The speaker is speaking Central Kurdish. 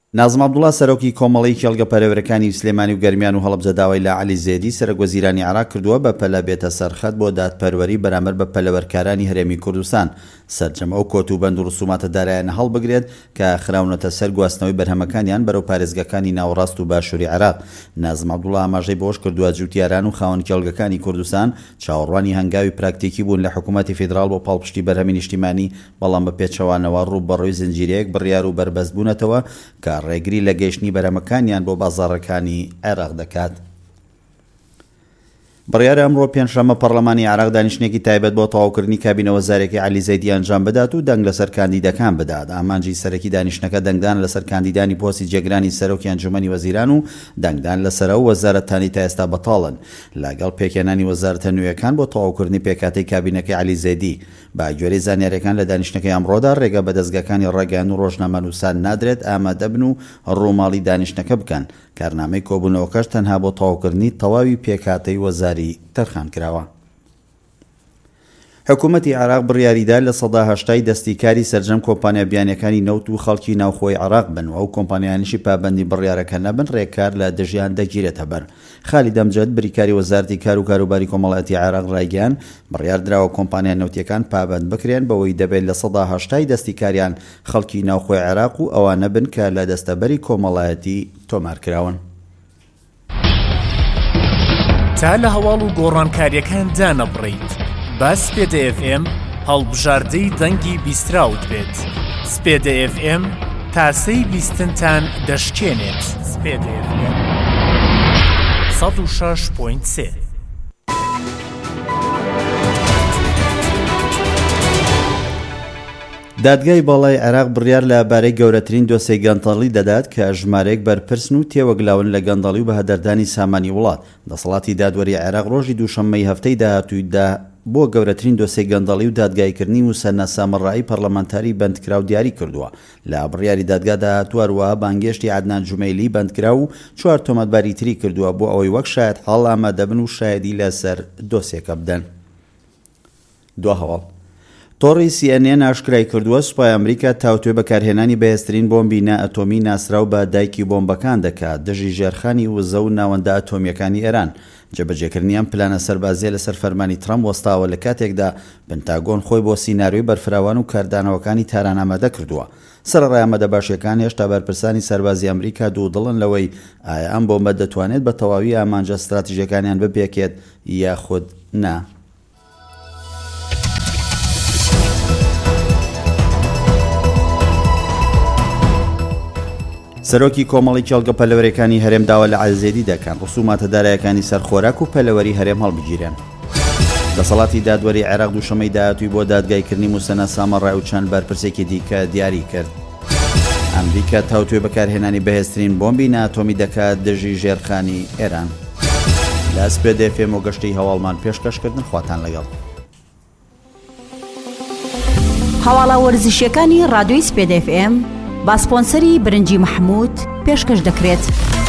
نازم عەبدوڵڵا سەرۆکی کۆمەڵەی کێڵگەپەرێورەکانی سلێمانی و گەرمیان و هەڵەبجە داوای لە عەلی زێدی سەرۆکوەزیرانی عێراق کردووە بە پەلە بێتە سەرخەت بۆ دادپەروەری بەرامبەر بە پەلەوەرکارانی هەرێمی کوردستان سەرجەم ئەو کۆت و بەند و ڕسوماتە دارایانە هەڵبگرێت کە خراونەتە سەر گواستنەوەی بەرهەمەکانیان بەرەو پارێزگەکانی ناوەڕاست و باشووری عێراق. نازم عەبدوڵڵا ئاماژەی بەوەش کردووە جوتیاران و خاوەن کێڵگەکانی کوردستان چاوەڕوانی هەنگاوی پراکتیکی بوون لە حکوومەتی فیدراڵ بۆ پاڵپشتی بەرهەمی نیشتیمانی، بەڵام بە پێچەوانەوە ڕووبەڕووی زنجیرەیەک بڕیار و بربەست بوونەتەوە کە ڕێگری لە گەیشتنی بەرهەمەکانیان بۆ بازاڕەکانی عێراق دەکات. بڕیارە ئەمڕۆ پێنجشەممە پەرلەمانی عێراق دانیشتنێکی تایبەت بۆ تەواوکردنی کابینە وەزارێکی عەلی زەیدی ئەنجام بدات و دەنگ لەسەر کاندیدەکان بدات. ئامانجی سەرەکی دانیشتنەکە دەنگدان لەسەر کاندیدانی پۆستی جێگرانی سەرۆکی ئەنجومەنی وەزیران و دەنگدان لەسەرە و وەزارەتانی تا ئێستا بەتاڵن لەگەڵ پێکهێنانی وەزارەتە نوێیەکان بۆ تەواوکردنی پێکهاتەی کابینەکەی عەلی زەیدی. با گوێرەی زانیاریەکان لە دانیشتنەکەی ئەمڕۆدا ڕێگە بە دەستگاکانی ڕێگەیان و ڕۆژنامەنووسان نادرێت ئامادە بن و ڕووماڵی دانیشتنەکە بکەن. کارنامەی کۆبوونەوەکەش تەنها بۆ تەواوکردنی تەواوی پێکهاتەی وەزاری تەرخان کراوە. حکوومەتی عێراق بڕیاریدا لە ١٨٠ دەستیکاری سەرجەم کۆمپانیا بیانیەکانی نەوت و خەڵکی ناوخۆی عێراق بن و ئەو کۆمپانیانیشی پابەندی بڕیارەکە نەبن ڕێکار لە دژیان دەگیرێتە بەر. خالید ئەمجەد بریکاری وەزارەتی کار و کاروباری کۆمەڵایەتی عێراق ڕایگەیاند بڕیار درراوە کۆمپانیا نەوتیەکان پابەند بکرێن بەوەی دەبێت لە ١٨٠ دەستیکاریان خەڵکی ناوخۆی عێراق و ئەوانە بن کە لە دەستەبەری کۆمەڵایەتی تۆمارکراون. تا لە هەواڵ و گۆڕانکاریەکان دانەبڕیت با سپێدە FM هەڵبژاردەی دەنگی بیستراوت بێت. سپێدە FM تاسەی بیستنتان دەشکێنێت. سپێدە FM 106.3. دادگای باڵای عێراق بڕیار لە بارەی گەورەترین دۆسیەی گەندەڵی دەدات کە ژمارەیەک بەرپرسن و تێوەگلاون لە گەندەڵی و بە هەدەردانی سامانی وڵات. دەسەڵاتی دادوەری عێراق ڕۆژی دووشەممەی هەفتەی داهاتوویدا بۆ گەورەترین دۆسیەی گەندەڵی و دادگایکردنی موسەنە سامەڕایی پەرلەمانتاری بەندکراو دیاری کردووە. لە بڕیاری دادگادا هاتووە بانگێشتی عەدنان جومەیلی بەندکرا و 4 تۆمەتباری تری کردووە بۆ ئەوەی وەک شایەت حاڵ ئامادە بن و شایەدی لەسەر دۆسیەکە بدەن. دو هەواڵ تۆڕی CNN ئاشکرای کردووە سوپای ئەمریکا تاوتوێ بەکارهێنانی بەهێزترین بۆمبی نائەتۆمی ناسراو بە دایکی بۆمبەکان دەکات دژی ژێرخانی وزە و ناوەندە ئەتۆمیەکانی ئێران. جێبەجێکردنیان پلانە سەربازیە لەسەر فەرمانی ترامپ وەستاوە لە کاتێکدا پنتاگۆن خۆی بۆ سیناریۆی بەرفراوان و کاردانەوەکانی تاران ئامادە کردووە. سەرڕای ئامادە باشیەکان هێشتا بەرپرسانی سەربازی ئەمریکا دوودڵن لەوەی ئایا ئەم بۆمبە دەتوانێت بە تەواوی ئامانجە استراتیژیەکانیان بپێکێت یاخود نا. سەرۆکی کۆمەڵی کێڵگە پەلەوەریەکانی هەرێم داوا لە عەلی زەیدی دەکەن ڕسوماتە دارایەکانی سەرخۆراک و پەلەوەری هەرێم هەڵبگیرێن. دەسەڵاتی دادوەری عێراق دووشەمەی داهاتووی بۆ دادگایکردنی موسەنە سامەڕای و چەند بەرپرسێکی دیکە دیاری کرد. ئەمریکا تاوتوێ بەکارهێنانی بەهێزترین بۆمبی نائەتۆمی دەکات دژی ژێرخانی ئێران. لە سپێدە FM و گەشتەی هەواڵمان پێشکەشکردن خواتان لەگەڵ. هەواڵە وەرزشیەکانی ڕادیۆی سپێدە FM با سپۆنسەری برنجی محمود پێشکەش دەکرێت.